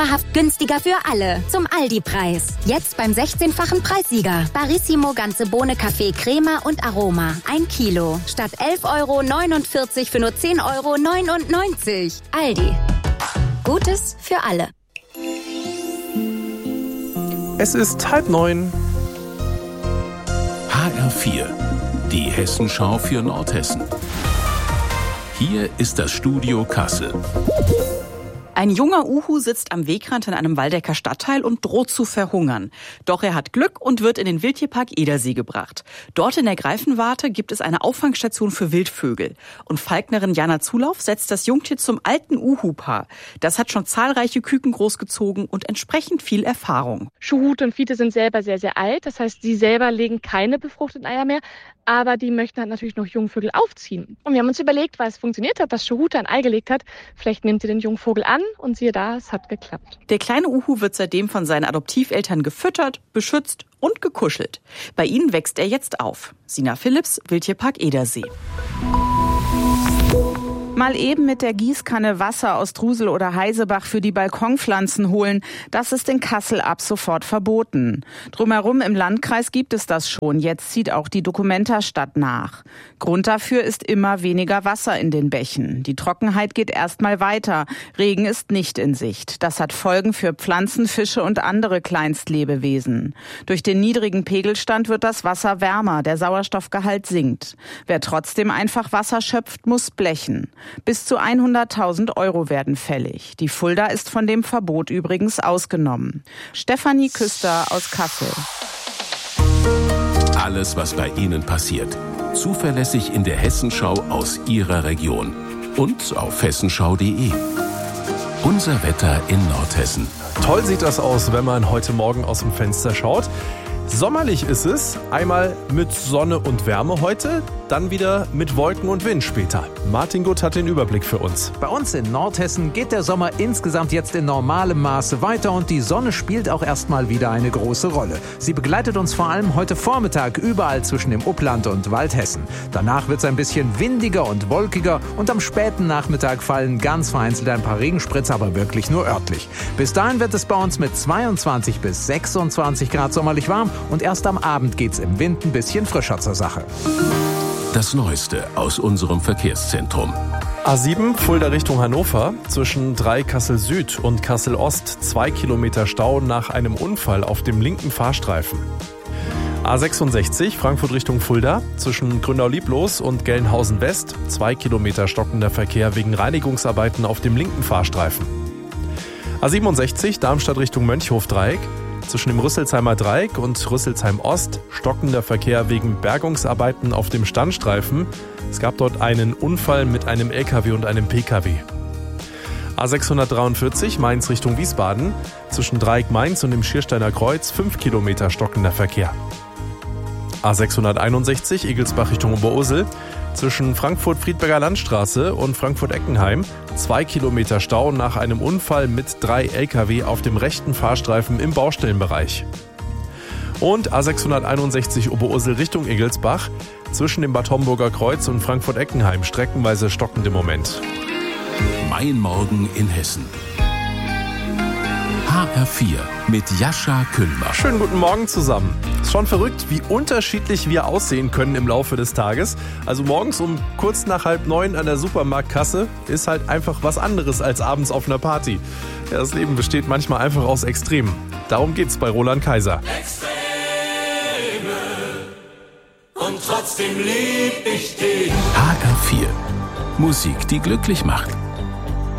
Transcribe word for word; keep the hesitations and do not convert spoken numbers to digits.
dauerhaft günstiger für alle. Zum Aldi-Preis. Jetzt beim sechzehnfachen Preissieger. Barissimo ganze Bohne, Kaffee, Crema und Aroma. Ein Kilo. Statt elf Euro neunundvierzig für nur zehn Euro neunundneunzig. Aldi. Gutes für alle. Es ist halb neun. H R vier. Die Hessenschau für Nordhessen. Hier ist das Studio Kassel. Ein junger Uhu sitzt am Wegrand in einem Waldecker Stadtteil und droht zu verhungern. Doch er hat Glück und wird in den Wildtierpark Edersee gebracht. Dort in der Greifenwarte gibt es eine Auffangstation für Wildvögel. Und Falknerin Jana Zulauf setzt das Jungtier zum alten Uhu-Paar. Das hat schon zahlreiche Küken großgezogen und entsprechend viel Erfahrung. Schuhute und Fiete sind selber sehr, sehr alt. Das heißt, sie selber legen keine befruchteten Eier mehr. Aber die möchten halt natürlich noch Jungvögel aufziehen. Und wir haben uns überlegt, weil es funktioniert hat, dass Schuhute ein Ei gelegt hat. Vielleicht nimmt sie den Jungvogel an und siehe da, es hat geklappt. Der kleine Uhu wird seitdem von seinen Adoptiveltern gefüttert, beschützt und gekuschelt. Bei ihnen wächst er jetzt auf. Sina Philipps, Wildtierpark Edersee. Mal eben mit der Gießkanne Wasser aus Drusel oder Heisebach für die Balkonpflanzen holen, das ist in Kassel ab sofort verboten. Drumherum im Landkreis gibt es das schon, jetzt zieht auch die Documenta-Stadt nach. Grund dafür ist immer weniger Wasser in den Bächen. Die Trockenheit geht erstmal weiter, Regen ist nicht in Sicht. Das hat Folgen für Pflanzen, Fische und andere Kleinstlebewesen. Durch den niedrigen Pegelstand wird das Wasser wärmer, der Sauerstoffgehalt sinkt. Wer trotzdem einfach Wasser schöpft, muss blechen. Bis zu hunderttausend Euro werden fällig. Die Fulda ist von dem Verbot übrigens ausgenommen. Stefanie Küster aus Kassel. Alles, was bei Ihnen passiert. Zuverlässig in der Hessenschau aus Ihrer Region. Und auf hessenschau punkt de. Unser Wetter in Nordhessen. Toll sieht das aus, wenn man heute Morgen aus dem Fenster schaut. Sommerlich ist es, einmal mit Sonne und Wärme heute, dann wieder mit Wolken und Wind später. Martin Gutt hat den Überblick für uns. Bei uns in Nordhessen geht der Sommer insgesamt jetzt in normalem Maße weiter und die Sonne spielt auch erstmal wieder eine große Rolle. Sie begleitet uns vor allem heute Vormittag überall zwischen dem Upland und Waldhessen. Danach wird es ein bisschen windiger und wolkiger und am späten Nachmittag fallen ganz vereinzelt ein paar Regenspritzer, aber wirklich nur örtlich. Bis dahin wird es bei uns mit zweiundzwanzig bis sechsundzwanzig Grad sommerlich warm und erst am Abend geht's im Wind ein bisschen frischer zur Sache. Das Neueste aus unserem Verkehrszentrum. A sieben, Fulda Richtung Hannover, zwischen drei Kassel Süd und Kassel Ost, zwei Kilometer Stau nach einem Unfall auf dem linken Fahrstreifen. A sechsundsechzig, Frankfurt Richtung Fulda, zwischen Grünau-Lieblos und Gelnhausen West, zwei Kilometer stockender Verkehr wegen Reinigungsarbeiten auf dem linken Fahrstreifen. A siebenundsechzig, Darmstadt Richtung Mönchhof-Dreieck, zwischen dem Rüsselsheimer Dreieck und Rüsselsheim Ost stockender Verkehr wegen Bergungsarbeiten auf dem Standstreifen. Es gab dort einen Unfall mit einem L K W und einem P K W. A sechshundertdreiundvierzig Mainz Richtung Wiesbaden, zwischen Dreieck Mainz und dem Schiersteiner Kreuz fünf Kilometer stockender Verkehr. A sechshunderteinundsechzig Egelsbach Richtung Oberursel, zwischen Frankfurt-Friedberger Landstraße und Frankfurt-Eckenheim zwei Kilometer Stau nach einem Unfall mit drei L K W auf dem rechten Fahrstreifen im Baustellenbereich. Und A sechshunderteinundsechzig Oberursel Richtung Egelsbach, zwischen dem Bad Homburger Kreuz und Frankfurt-Eckenheim streckenweise stockend im Moment. Mein Morgen in Hessen. H R vier mit Jascha Küllmer. Schönen guten Morgen zusammen. Ist schon verrückt, wie unterschiedlich wir aussehen können im Laufe des Tages. Also morgens um kurz nach halb neun an der Supermarktkasse ist halt einfach was anderes als abends auf einer Party. Ja, das Leben besteht manchmal einfach aus Extremen. Darum geht's bei Roland Kaiser. Extreme und trotzdem lieb ich dich. H R vier. Musik, die glücklich macht.